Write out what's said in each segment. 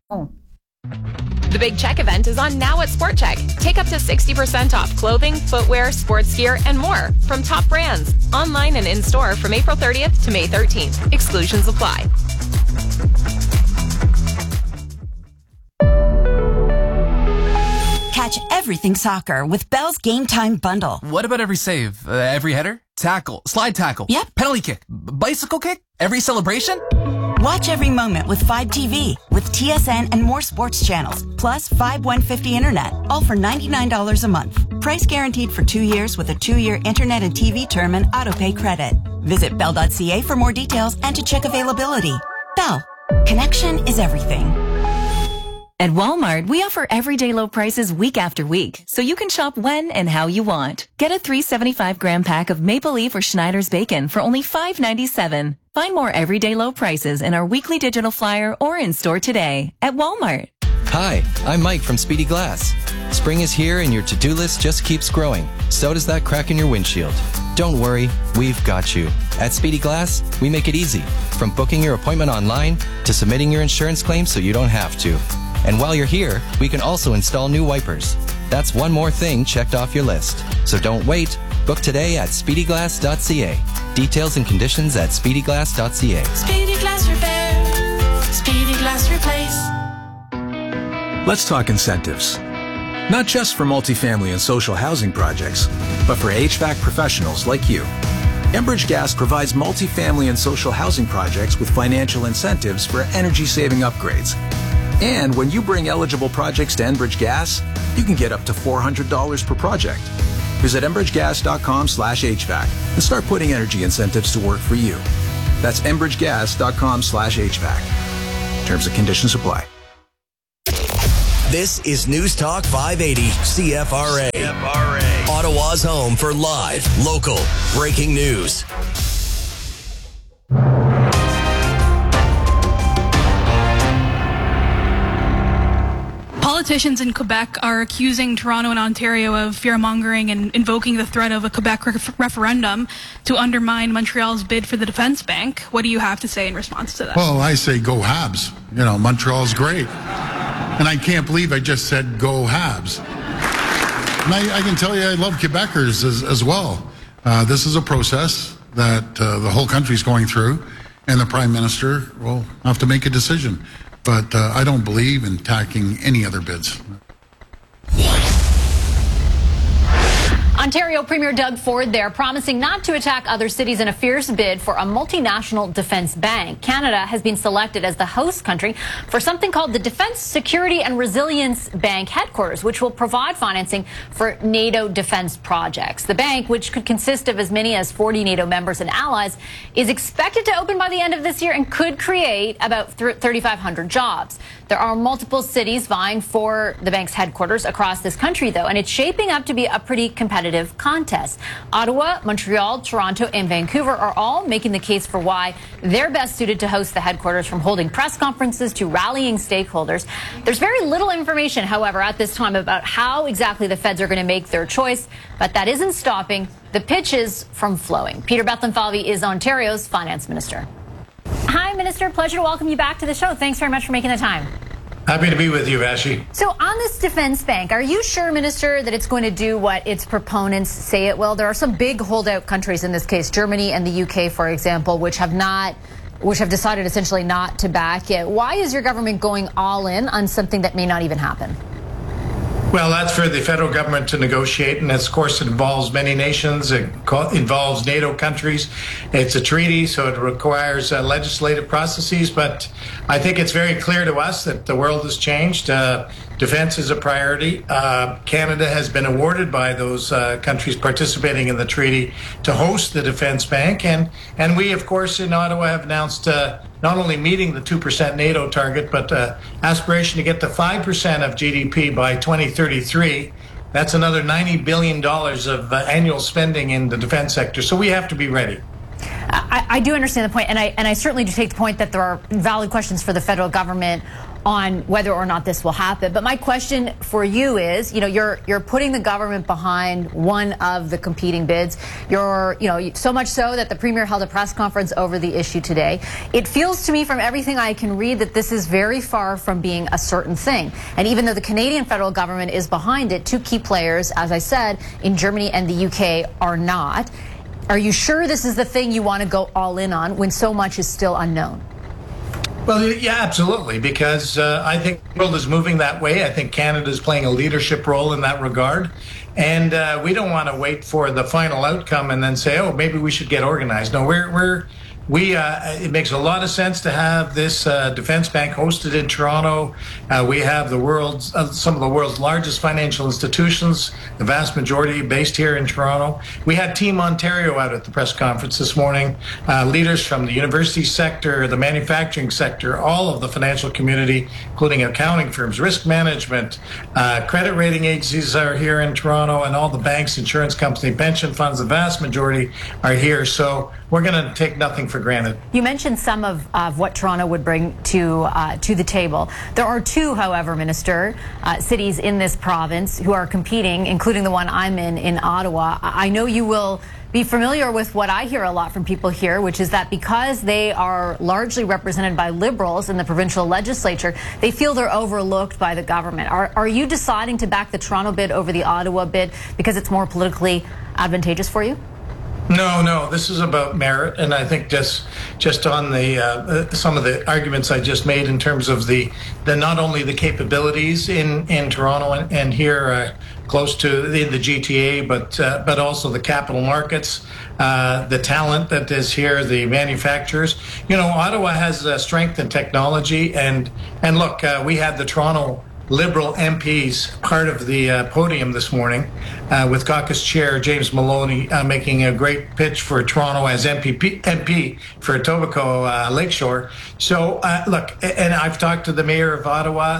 The Big Check event is on now at Sport Check. Take up to 60% off clothing, footwear, sports gear, and more from top brands. Online and in-store from April 30th to May 13th. Exclusions apply. Catch everything soccer with Bell's Game Time Bundle. What about every save? Every header? Tackle? Slide tackle? Yep. Penalty kick? Bicycle kick? Every celebration? Watch every moment with 5 TV with TSN and more sports channels, plus 5150 internet, all for $99 a month. Price guaranteed for 2 years with a 2-year internet and TV term and autopay credit. Visit bell.ca for more details and to check availability. Bell. Connection is everything. At Walmart, we offer everyday low prices week after week, so you can shop when and how you want. Get a 375-gram pack of Maple Leaf or Schneider's bacon for only $5.97. Find more everyday low prices in our weekly digital flyer or in-store today at Walmart. Hi, I'm Mike from Speedy Glass. Spring is here and your to-do list just keeps growing. So does that crack in your windshield. Don't worry, we've got you. At Speedy Glass, we make it easy. From booking your appointment online to submitting your insurance claim so you don't have to. And while you're here, we can also install new wipers. That's one more thing checked off your list. So don't wait. Book today at speedyglass.ca. Details and conditions at speedyglass.ca. Speedy Glass Repair. Speedy Glass Replace. Let's talk incentives. Not just for multifamily and social housing projects, but for HVAC professionals like you. Enbridge Gas provides multifamily and social housing projects with financial incentives for energy-saving upgrades. And when you bring eligible projects to Enbridge Gas, you can get up to $400 per project. Visit enbridgegas.com/HVAC and start putting energy incentives to work for you. That's enbridgegas.com/HVAC. Terms and conditions apply. This is News Talk 580 CFRA. Ottawa's home for live, local, breaking news. Politicians in Quebec are accusing Toronto and Ontario of fear-mongering and invoking the threat of a Quebec referendum to undermine Montreal's bid for the Defence Bank. What do you have to say in response to that? Well, I say go Habs. You know, Montreal's great. And I can't believe I just said go Habs. And I can tell you I love Quebecers as well. This is a process that the whole country's going through, and the Prime Minister will have to make a decision. But I don't believe in tacking any other bids. Ontario Premier Doug Ford there promising not to attack other cities in a fierce bid for a multinational defense bank. Canada has been selected as the host country for something called the Defense Security and Resilience Bank headquarters, which will provide financing for NATO defense projects. The bank, which could consist of as many as 40 NATO members and allies, is expected to open by the end of this year and could create about 3,500 jobs. There are multiple cities vying for the bank's headquarters across this country, though, and it's shaping up to be a pretty competitive contest. Ottawa, Montreal, Toronto, and Vancouver are all making the case for why they're best suited to host the headquarters, from holding press conferences to rallying stakeholders. There's very little information, however, at this time about how exactly the feds are going to make their choice, but that isn't stopping the pitches from flowing. Peter Bethlenfalvy is Ontario's finance minister. Hi, Minister. Pleasure to welcome you back to the show. Thanks very much for making the time. Happy to be with you, Vashi. So on this defense bank, are you sure, Minister, that it's going to do what its proponents say it will? There are some big holdout countries in this case, Germany and the UK, for example, which have decided essentially not to back it. Why is your government going all in on something that may not even happen? Well, that's for the federal government to negotiate, and of course it involves many nations. It involves NATO countries. It's a treaty, so it requires legislative processes, but I think it's very clear to us that the world has changed. Defense is a priority. Canada has been awarded by those countries participating in the treaty to host the defense bank, and we, of course, in Ottawa have announced not only meeting the 2% NATO target, but aspiration to get to 5% of GDP by 2033. That's another $90 billion of annual spending in the defense sector. So we have to be ready. I do understand the point, and I certainly do take the point that there are valid questions for the federal government on whether or not this will happen. But my question for you is, you're putting the government behind one of the competing bids. You're, so much so that the Premier held a press conference over the issue today. It feels to me from everything I can read that this is very far from being a certain thing. And even though the Canadian federal government is behind it, two key players, as I said, in Germany and the UK are not. Are you sure this is the thing you want to go all in on when so much is still unknown? Well, yeah, absolutely, because I think the world is moving that way. I think Canada is playing a leadership role in that regard. And we don't want to wait for the final outcome and then say, oh, maybe we should get organized. No, it makes a lot of sense to have this defense bank hosted in Toronto. We have some of the world's largest financial institutions, the vast majority based here in Toronto. We had Team Ontario out at the press conference this morning, leaders from the university sector, the manufacturing sector, all of the financial community, including accounting firms, risk management, credit rating agencies are here in Toronto, and all the banks, insurance companies, pension funds, the vast majority are here. So we're going to take nothing for granted. You mentioned some of what Toronto would bring to the table. There are two, however, Minister, cities in this province who are competing, including the one I'm in Ottawa. I know you will be familiar with what I hear a lot from people here, which is that because they are largely represented by Liberals in the provincial legislature, they feel they're overlooked by the government. Are you deciding to back the Toronto bid over the Ottawa bid because it's more politically advantageous for you? No, this is about merit, and I think just on the some of the arguments I just made in terms of the not only the capabilities in Toronto and here close to the GTA, but also the capital markets, the talent that is here, the manufacturers. Ottawa has strength in technology, and look, we had the Toronto Liberal MPs part of the podium this morning with caucus chair James Maloney making a great pitch for Toronto as MP for Etobicoke Lakeshore. So look, and I've talked to the mayor of Ottawa.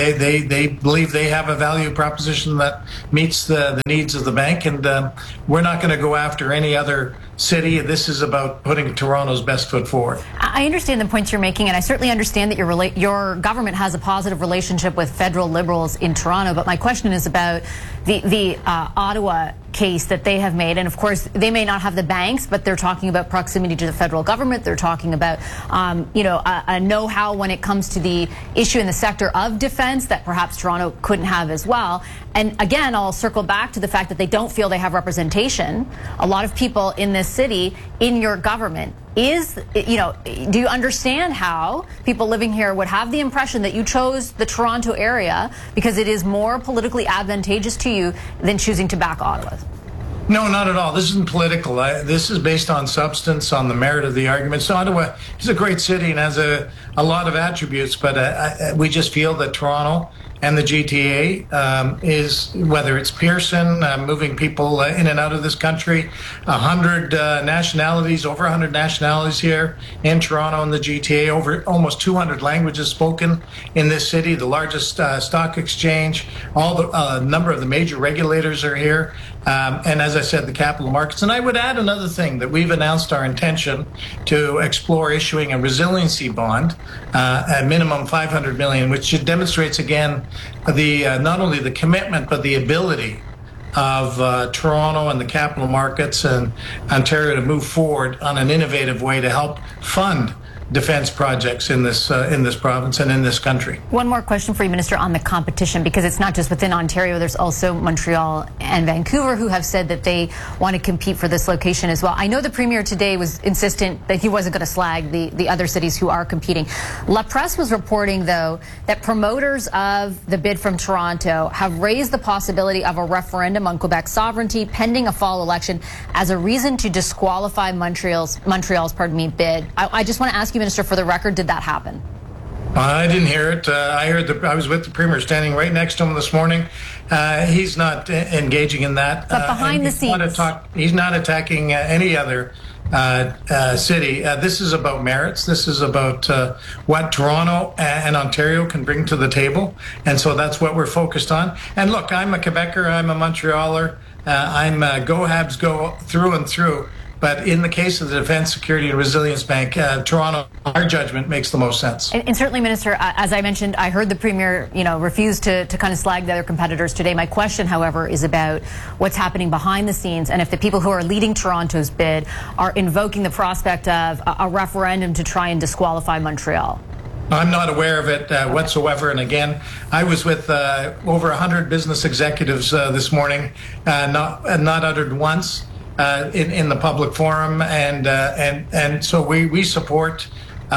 They believe they have a value proposition that meets the needs of the bank, and we're not going to go after any other city. This is about putting Toronto's best foot forward. I understand the points you're making, and I certainly understand that your government has a positive relationship with federal Liberals in Toronto. But my question is about the Ottawa case that they have made. And of course, they may not have the banks, but they're talking about proximity to the federal government. They're talking about, a know-how when it comes to the issue in the sector of defense that perhaps Toronto couldn't have as well. And again, I'll circle back to the fact that they don't feel they have representation. A lot of people in this city, in your government, do you understand how people living here would have the impression that you chose the Toronto area because it is more politically advantageous to you than choosing to back Ottawa? No, not at all. This isn't political. This is based on substance, on the merit of the argument. So Ottawa is a great city and has a lot of attributes, but we just feel that Toronto and the GTA is, whether it's Pearson, moving people in and out of this country, 100 nationalities, over 100 nationalities here in Toronto and the GTA, over almost 200 languages spoken in this city, the largest stock exchange, a number of the major regulators are here. And as I said, the capital markets. And I would add another thing, that we've announced our intention to explore issuing a resiliency bond, at minimum $500 million, which demonstrates again not only the commitment but the ability of Toronto and the capital markets and Ontario to move forward on an innovative way to help fund defense projects in this province and in this country. One more question for you, Minister, on the competition, because it's not just within Ontario. There's also Montreal and Vancouver who have said that they want to compete for this location as well. I know the Premier today was insistent that he wasn't going to slag the other cities who are competing. La Presse was reporting, though, that promoters of the bid from Toronto have raised the possibility of a referendum on Quebec sovereignty pending a fall election as a reason to disqualify Montreal's bid. I just want to ask you, Minister, for the record, did that happen? I didn't hear it. I was with the Premier standing right next to him this morning. He's not engaging in that. But behind the scenes, he's not attacking any other city. This is about merits. This is about what Toronto and Ontario can bring to the table, and so that's what we're focused on. And look, I'm a Quebecer. I'm a Montrealer. I'm Go Habs Go through and through. But in the case of the Defence Security and Resilience Bank, Toronto, our judgment makes the most sense. And certainly, Minister, as I mentioned, I heard the Premier, refuse to kind of slag the other competitors today. My question, however, is about what's happening behind the scenes, and if the people who are leading Toronto's bid are invoking the prospect of a referendum to try and disqualify Montreal. I'm not aware of it whatsoever. And again, I was with over 100 business executives this morning, not uttered once in the public forum, and so we support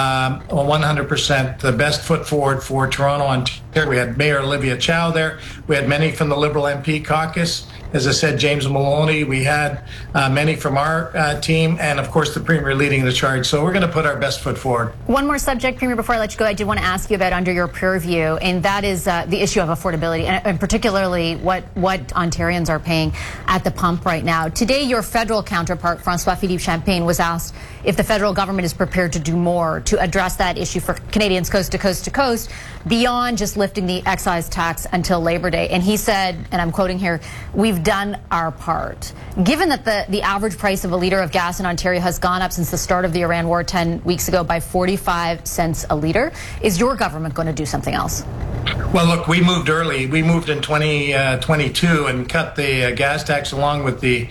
100% the best foot forward for Toronto, Ontario. We had Mayor Olivia Chow there. We had many from the Liberal MP caucus. As I said, James Maloney. We had many from our team, and of course the Premier leading the charge. So we're going to put our best foot forward. One more subject, Premier, before I let you go, I did want to ask you about under your purview, and that is the issue of affordability, and particularly what Ontarians are paying at the pump right now. Today, your federal counterpart, François-Philippe Champagne, was asked if the federal government is prepared to do more to address that issue for Canadians coast to coast to coast, beyond just lifting the excise tax until Labor Day. And he said, and I'm quoting here, "We've done our part." Given that the average price of a litre of gas in Ontario has gone up since the start of the Iran war 10 weeks ago by 45 cents a litre, is your government going to do something else? Well, look, we moved early. We moved in 2022 and cut the gas tax along with the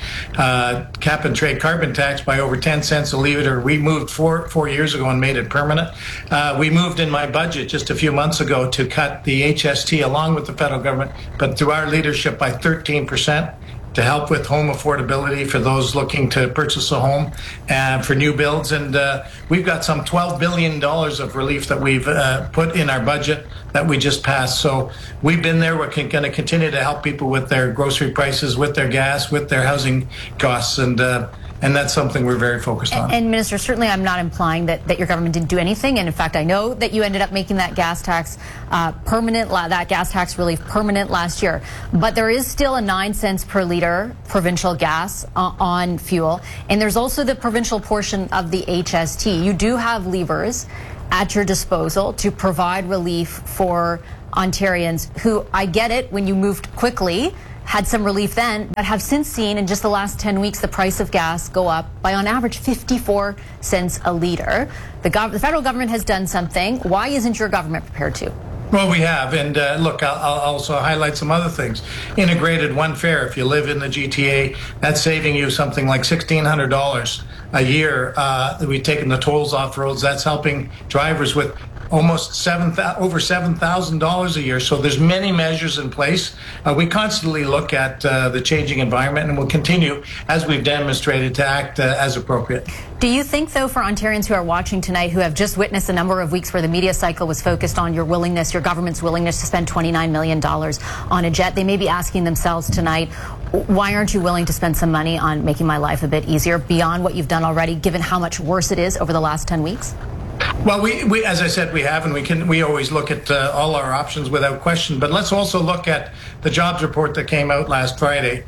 cap and trade carbon tax by over 10 cents a litre. We moved four years ago and made it permanent. We moved in my budget just a few months ago to cut the HST along with the federal government, but through our leadership by 13%. To help with home affordability for those looking to purchase a home for new builds. And we've got some $12 billion of relief that we've put in our budget that we just passed. So we've been there. We're going to continue to help people with their grocery prices, with their gas, with their housing costs. And that's something we're very focused on. And Minister, certainly I'm not implying that your government didn't do anything. And in fact, I know that you ended up making that gas tax permanent, that gas tax relief permanent last year. But there is still a 9 cents per litre provincial gas on fuel. And there's also the provincial portion of the HST. You do have levers at your disposal to provide relief for Ontarians who, I get it, when you moved quickly, had some relief then, but have since seen in just the last 10 weeks the price of gas go up by on average 54 cents a litre. The federal government has done something. Why isn't your government prepared to? Well, we have. And look, I'll also highlight some other things. Integrated one fare. If you live in the GTA, that's saving you something like $1,600 a year. We've taken the tolls off roads. That's helping drivers with almost over $7,000 a year. So there's many measures in place. We constantly look at the changing environment, and we'll continue, as we've demonstrated, to act as appropriate. Do you think, though, for Ontarians who are watching tonight, who have just witnessed a number of weeks where the media cycle was focused on your government's willingness to spend $29 million on a jet, they may be asking themselves tonight, why aren't you willing to spend some money on making my life a bit easier beyond what you've done already, given how much worse it is over the last 10 weeks? Well, we as I said, we have, and we always look at all our options without question. But let's also look at the jobs report that came out last Friday.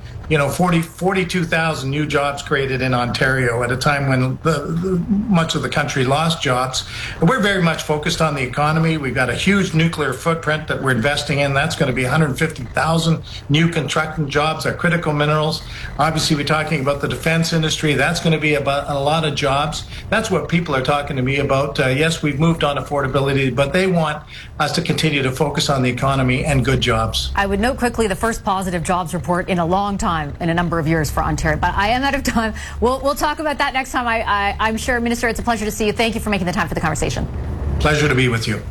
42,000 new jobs created in Ontario at a time when much of the country lost jobs. We're very much focused on the economy. We've got a huge nuclear footprint that we're investing in. That's going to be 150,000 new construction jobs, our critical minerals. Obviously, we're talking about the defense industry. That's going to be about a lot of jobs. That's what people are talking to me about. Yes, we've moved on affordability, but they want us to continue to focus on the economy and good jobs. I would note quickly the first positive jobs report in a long time, in a number of years for Ontario. But I am out of time. We'll talk about that next time. I'm sure, Minister, it's a pleasure to see you. Thank you for making the time for the conversation. Pleasure to be with you.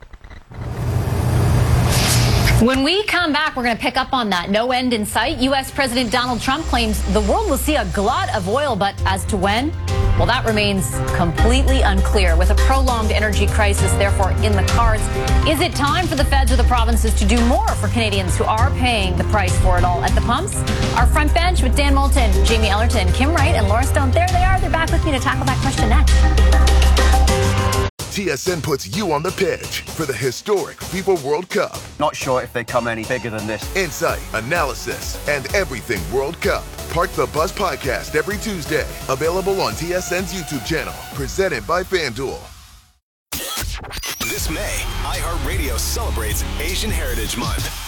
When we come back, we're going to pick up on that. No end in sight. U.S. President Donald Trump claims the world will see a glut of oil, but as to when? Well, that remains completely unclear. With a prolonged energy crisis, therefore, in the cards, is it time for the feds or the provinces to do more for Canadians who are paying the price for it all at the pumps? Our front bench with Dan Moulton, Jamie Ellerton, Kim Wright, and Laura Stone. There they are. They're back with me to tackle that question next. TSN puts you on the pitch for the historic FIFA World Cup. Not sure if they come any bigger than this. Insight, analysis, and everything World Cup. Park the Bus podcast every Tuesday. Available on TSN's YouTube channel. Presented by FanDuel. This May, iHeartRadio celebrates Asian Heritage Month.